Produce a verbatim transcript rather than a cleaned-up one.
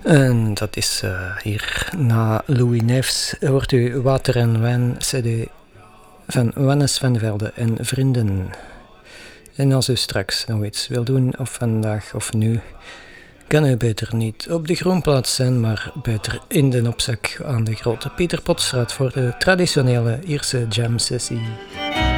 En dat is uh, hier na Louis Neefs hoort u Water en Wijn C D van Wannes van Velde en Vrienden. En als u straks nog iets wil doen, of vandaag of nu, kan u beter niet op de Groenplaats zijn, maar beter in de opzak aan de Grote Pieter Potstraat voor de traditionele Ierse jam sessie.